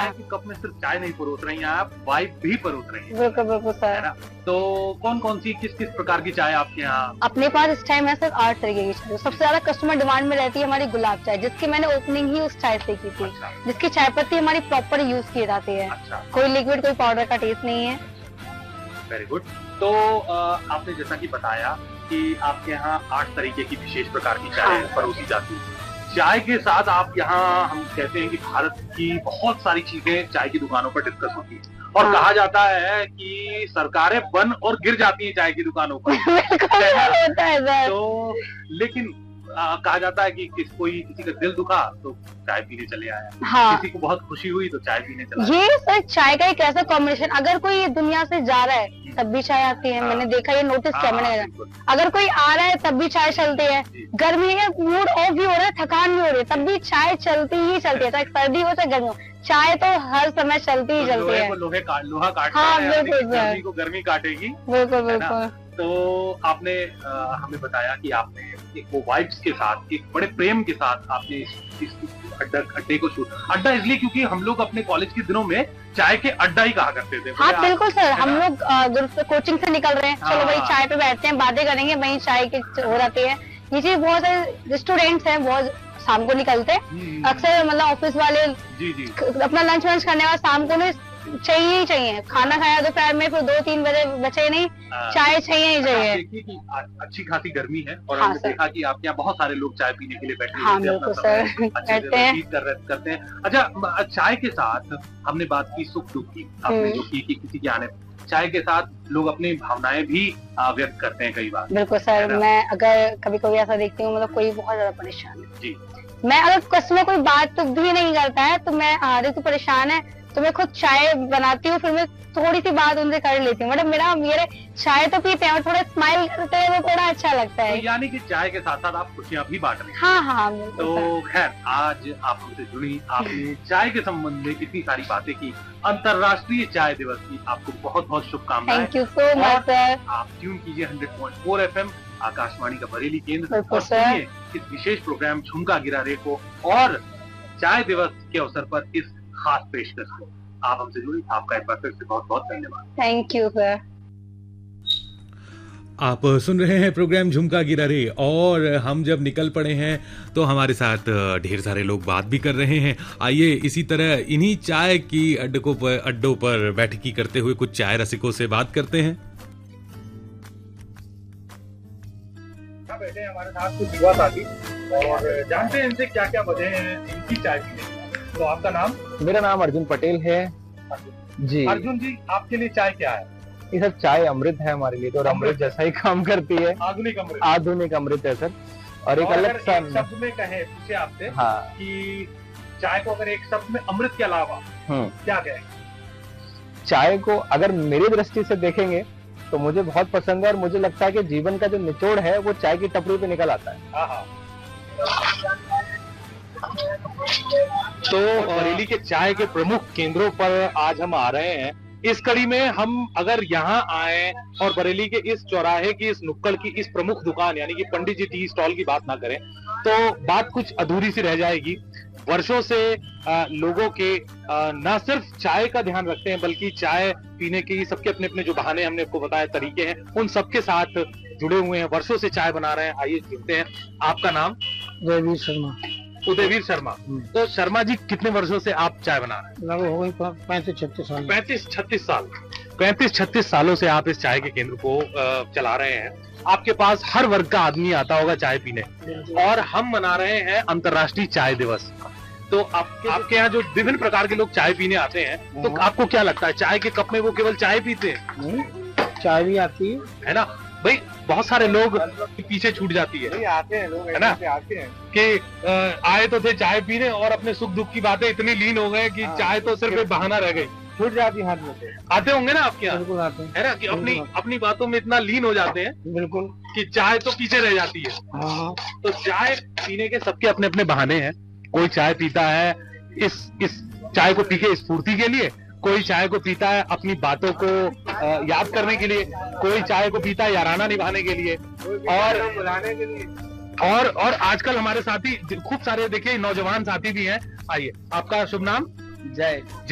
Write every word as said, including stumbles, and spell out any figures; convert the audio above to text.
चाय के कप में सिर्फ चाय नहीं परोस रही हैं आप, वाइब भी परोस रही हैं। बिल्कुल बिल्कुल सर। है ना? तो कौन कौन सी किस किस प्रकार की चाय आपके यहाँ? अपने पास इस टाइम है सर आठ तरीके की चाय। सबसे ज्यादा कस्टमर डिमांड में रहती है हमारी गुलाब चाय, जिसकी मैंने ओपनिंग ही उस चाय से की थी। अच्छा। जिसकी चाय पत्ती हमारी प्रॉपर यूज की जाती है। अच्छा। कोई लिक्विड कोई पाउडर का टेस्ट नहीं है। Very good. तो आपने जैसा कि बताया कि आपके यहाँ आठ तरीके की विशेष प्रकार की चाय हाँ। परोसी जाती है। चाय के साथ आप यहाँ हम कहते हैं कि भारत की बहुत सारी चीजें चाय की दुकानों पर डिस्कस होती है और हाँ। कहा जाता है कि सरकारें बन और गिर जाती हैं चाय की दुकानों पर। होता है सर। तो लेकिन आ, कहा जाता है कि किस कोई किसी का दिल दुखा तो चाय पीने चले आया, हाँ। किसी को बहुत खुशी हुई तो चाय पीने चला आया। ये सर चाय का एक ऐसा कॉम्बिनेशन, अगर कोई दुनिया से जा रहा है तब भी चाय आती है। हाँ। मैंने देखा, ये नोटिस किया हाँ, मैंने। बिल्कुल। अगर कोई आ रहा है तब भी चाय चलती है। गर्मी है, मूड ऑफ भी हो रहा है, थकान भी हो रही है, तब भी चाय चलती ही चलती है। चाहे सर्दी हो चाहे गर्मी हो, चाय तो हर समय चलती ही तो चलती लोहे है। को लोहे काट लोहा काटता हाँ, है, यानी कि बिल्कुल सर। गर्मी को गर्मी काटेगी। बिल्कुल है ना? बिल्कुल। तो आपने आ, हमें बताया कि आपने एक वो वाइब्स के साथ, एक बड़े प्रेम के साथ आपने इस, इस अड्डा अड्डे को शूट अड्डा इसलिए क्योंकि हम लोग अपने कॉलेज के दिनों में चाय के अड्डा ही कहा करते थे। हाँ बिल्कुल सर। हम लोग ग्रुप से कोचिंग से निकल रहे हैं, चलो भाई हाँ। चाय पे बैठते हैं, बातें करेंगे, वहीं चाय की हो जाती है। ये चीज बहुत सारे स्टूडेंट्स हैं, बहुत शाम को निकलते हैं अक्सर, मतलब ऑफिस वाले जी जी अपना लंच वंच करने का शाम को नहीं चाहिए ही चाहिए। खाना खाया दोपहर में, फिर दो तीन बजे बचे नहीं, चाय चाहिए ही चाहिए। देखिए कि अच्छी खासी गर्मी है और हाँ, हमने सर। देखा कि आपके यहाँ बहुत सारे लोग चाय पीने के लिए बैठे हाँ, रहते हैं, बिल्कुल अपना सर, समय अच्छे से बैठते हैं। व्यतीत कर रहे- करते हैं। अच्छा, म- चाय के साथ हमने बात की सुख दुख की, आपने हम्म। जो की कि किसी के आने, चाय के साथ लोग अपनी भावनाएं भी आ, व्यक्त करते हैं कई बार। बिल्कुल है सर। ना? मैं अगर कभी कभी ऐसा देखती हूँ, मतलब कोई बहुत ज्यादा परेशान है जी। मैं अगर कस्टमर कोई बात तो भी नहीं करता है तो मैं आ रही तो परेशान है तो मैं खुद चाय बनाती हूँ, फिर मैं थोड़ी सी बात उनसे कर लेती हूँ। मतलब मेरा मेरे चाय तो पीते हैं और थोड़ा स्माइल करते हैं तो थोड़ा अच्छा लगता है। तो यानी कि चाय के साथ साथ आप खुशियां भी बांट रहे हैं। हाँ हाँ बिल्कुल तो सर। खैर, आज आप हमसे जुड़ी, आपने चाय के संबंध में इतनी सारी बातें की। अंतर्राष्ट्रीय चाय दिवस की आपको बहुत बहुत शुभकामनाएं। Thank you so much sir. आप ट्यून कीजिए hundred point four F M Akashvani का बरेली केंद्र बिल्कुल और सर। सुनिए इस विशेष प्रोग्राम झुमका गिरा रे को और चाय दिवस के अवसर पर इस खास पेशकश को। आप हमसे जुड़ी, आपका एक बार फिर से बहुत बहुत धन्यवाद। Thank you sir. आप सुन रहे हैं प्रोग्राम झुमका गिरा रे और हम जब निकल पड़े हैं तो हमारे साथ ढेर सारे लोग बात भी कर रहे हैं। आइए इसी तरह इन्हीं चाय की अड्डों पर अड्डों पर बैठकी करते हुए कुछ चाय रसिकों से बात करते हैं। बैठे हैं हमारे साथ कुछ युवा साथी और जानते हैं इनसे क्या क्या वजह है इनकी चाय पीने की। तो आपका नाम? मेरा नाम अर्जुन पटेल है जी। अर्जुन जी, आपके लिए चाय क्या है? ये सब चाय अमृत है हमारे लिए, तो और अमृत जैसा ही काम करती है। आधुनिक अमृत। आधुनिक अमृत है सर। और एक और अलग अगर सा एक शब्द में कहे पूछे आपसे हाँ कि चाय को अगर एक शब्द में अमृत के अलावा हम्म क्या कहें? चाय को अगर मेरी दृष्टि से देखेंगे तो मुझे बहुत पसंद है और मुझे लगता है कि जीवन का जो निचोड़ है वो चाय की टपरी पे निकल आता है। हाँ हाँ। तो बरेली के चाय के प्रमुख केंद्रों पर आज हम आ रहे हैं। इस कड़ी में हम अगर यहाँ आए और बरेली के इस चौराहे की, इस नुक्कड़ की, इस प्रमुख दुकान यानी कि पंडित जी टी स्टॉल की बात ना करें तो बात कुछ अधूरी सी रह जाएगी। वर्षों से आ, लोगों के आ, न सिर्फ चाय का ध्यान रखते हैं बल्कि चाय पीने के सबके अपने अपने जो बहाने हमने आपको बताया, तरीके हैं, उन सबके साथ जुड़े हुए हैं, वर्षों से चाय बना रहे हैं। आइए सुनते हैं। आपका नाम? जयवीर शर्मा। उदयवीर शर्मा। तो शर्मा जी, कितने वर्षों से आप चाय बना रहे हैं? लगभग हो गई पैंतीस छत्तीस साल। पैंतीस छत्तीस साल। पैंतीस छत्तीस सालों से आप इस चाय के केंद्र को आ, चला रहे हैं। आपके पास हर वर्ग का आदमी आता होगा चाय पीने, और हम मना रहे हैं अंतर्राष्ट्रीय चाय दिवस। तो आप, आपके यहाँ जो विभिन्न प्रकार के लोग चाय पीने आते हैं, तो आपको क्या लगता है चाय के कप में वो केवल चाय पीते हैं? चाय भी आती है, है ना भाई? बहुत सारे लोग पीछे छूट जाती है, आते हैं लोग, है ना, आते हैं कि आए तो थे चाय पीने और अपने सुख दुख की बातें इतनी लीन हो गए कि चाय तो सिर्फ एक बहाना रह गई। छूट जाती है हाथ में से। आते होंगे ना आपके यहाँ, बिल्कुल आते हैं, है ना, कि अपनी अपनी बातों में इतना लीन हो जाते हैं बिल्कुल, कि चाय तो पीछे रह जाती है। हाँ। तो चाय पीने के सबके अपने अपने बहाने हैं। कोई चाय पीता है इस इस चाय को पी के स्फूर्ति के लिए, कोई चाय को पीता है अपनी बातों को आ, याद करने के लिए, कोई चाय को पीता है याराना निभाने के लिए, और बुलाने के लिए। और और आजकल हमारे साथी खूब सारे देखिए नौजवान साथी भी हैं। आइए, आपका शुभ नाम? जय